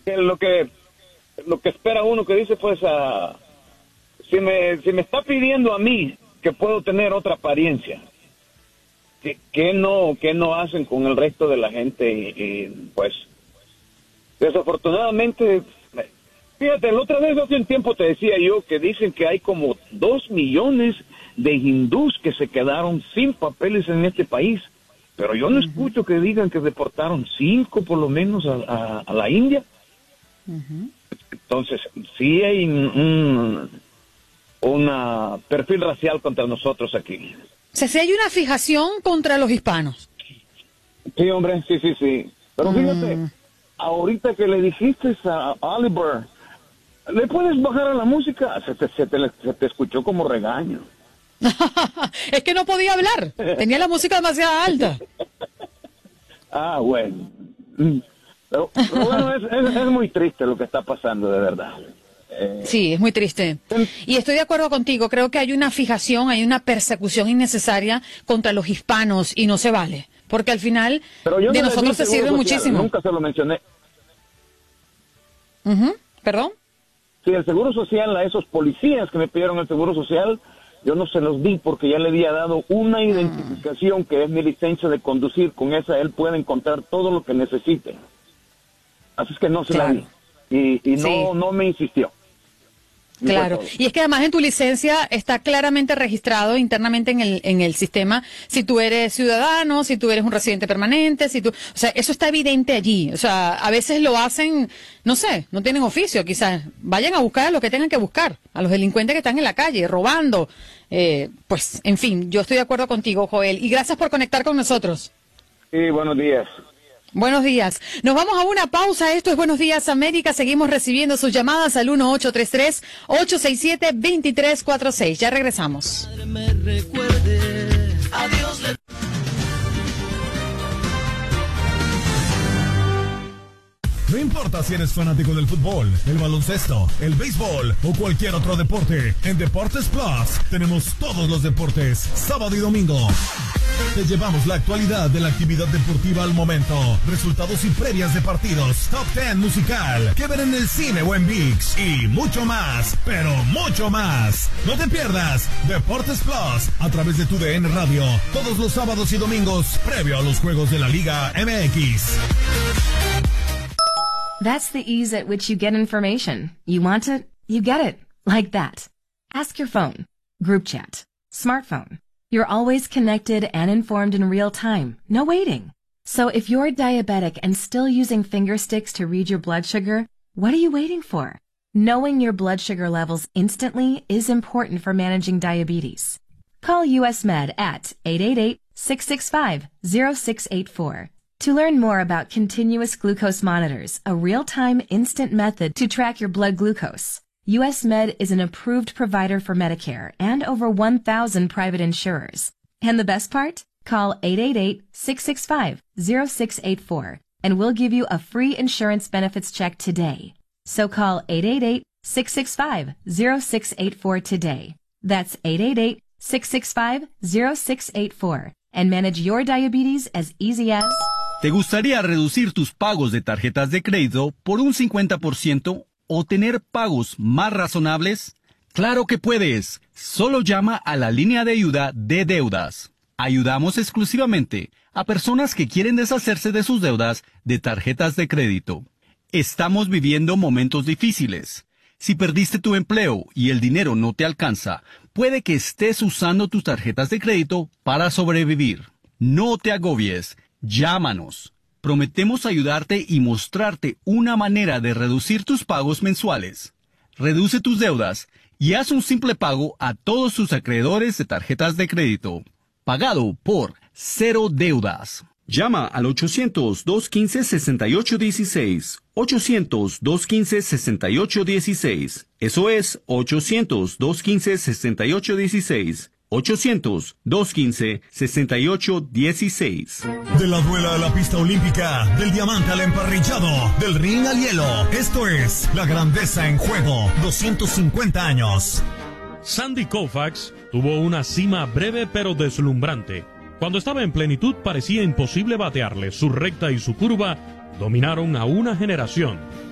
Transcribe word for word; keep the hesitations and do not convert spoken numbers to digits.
que lo que lo que espera uno que dice, pues, uh, si me si me está pidiendo a mí que puedo tener otra apariencia, ¿qué, qué no qué no hacen con el resto de la gente? Y, y pues, desafortunadamente, fíjate, la otra vez hace un tiempo te decía yo que dicen que hay como dos millones de hindús que se quedaron sin papeles en este país, pero yo no uh-huh. escucho que digan que deportaron cinco por lo menos a, a, a la India. Uh-huh. Entonces, sí hay un, un perfil racial contra nosotros aquí. O sea, sí hay una fijación contra los hispanos. Sí, hombre, sí, sí, sí. Pero fíjate, mm. ahorita que le dijiste a Oliver, ¿le puedes bajar a la música? Se te, se te, se te escuchó como regaño. Es que no podía hablar, tenía la música demasiado alta. Ah, bueno. Pero, pero bueno, es, es, es muy triste lo que está pasando, de verdad. Eh... Sí, es muy triste. Y estoy de acuerdo contigo, creo que hay una fijación, hay una persecución innecesaria contra los hispanos y no se vale. Porque al final pero yo no de nosotros se sirve social, muchísimo. Nunca se lo mencioné. Uh-huh. ¿Perdón? Sí, el seguro social, a esos policías que me pidieron el seguro social, yo no se los di porque ya le había dado una identificación mm. que es mi licencia de conducir. Con esa él puede encontrar todo lo que necesite. Así es que no se claro. la di. Y, y no, sí. no me insistió. Claro, y es que además en tu licencia está claramente registrado internamente en el en el sistema si tú eres ciudadano, si tú eres un residente permanente, si tú, o sea, eso está evidente allí. O sea, a veces lo hacen, no sé, no tienen oficio, quizás vayan a buscar a lo que tengan que buscar, a los delincuentes que están en la calle robando. Eh, pues, en fin, yo estoy de acuerdo contigo, Joel, y gracias por conectar con nosotros. Sí, buenos días. Buenos días. Nos vamos a una pausa. Esto es Buenos Días América. Seguimos recibiendo sus llamadas al uno ocho tres tres, ocho seis siete, dos tres cuatro seis. Ya regresamos. No importa si eres fanático del fútbol, el baloncesto, el béisbol o cualquier otro deporte, en Deportes Plus tenemos todos los deportes, sábado y domingo. Te llevamos la actualidad de la actividad deportiva al momento, resultados y previas de partidos, top ten musical, que ver en el cine o en ViX y mucho más, pero mucho más. No te pierdas Deportes Plus a través de tu D N Radio, todos los sábados y domingos, previo a los juegos de la Liga M X. That's the ease at which you get information. You want it, you get it. Like that. Ask your phone. Group chat. Smartphone. You're always connected and informed in real time. No waiting. So if you're diabetic and still using finger sticks to read your blood sugar, what are you waiting for? Knowing your blood sugar levels instantly is important for managing diabetes. Call U S Med at eight eight eight, six six five, zero six eight four. To learn more about continuous glucose monitors, a real-time instant method to track your blood glucose, U S Med is an approved provider for Medicare and over one thousand private insurers. And the best part? Call eight eight eight, six six five, zero six eight four and we'll give you a free insurance benefits check today. So call eight eight eight, six six five, zero six eight four today. That's eight eight eight, six six five, zero six eight four and manage your diabetes as easy as... ¿Te gustaría reducir tus pagos de tarjetas de crédito por un cincuenta por ciento o tener pagos más razonables? ¡Claro que puedes! Solo llama a la línea de ayuda de deudas. Ayudamos exclusivamente a personas que quieren deshacerse de sus deudas de tarjetas de crédito. Estamos viviendo momentos difíciles. Si perdiste tu empleo y el dinero no te alcanza, puede que estés usando tus tarjetas de crédito para sobrevivir. No te agobies. Llámanos. Prometemos ayudarte y mostrarte una manera de reducir tus pagos mensuales. Reduce tus deudas y haz un simple pago a todos tus acreedores de tarjetas de crédito. Pagado por Cero Deudas. Llama al ochocientos, dos quince, sesenta y ocho dieciséis. ochocientos, dos quince, sesenta y ocho dieciséis. Eso es ochocientos, dos quince, sesenta y ocho dieciséis. ochocientos, dos quince, sesenta y ocho dieciséis. De la duela a la pista olímpica, del diamante al emparrillado, del ring al hielo. Esto es La Grandeza en Juego, doscientos cincuenta años. Sandy Koufax tuvo una cima breve pero deslumbrante. Cuando estaba en plenitud parecía imposible batearle. Su recta y su curva dominaron a una generación.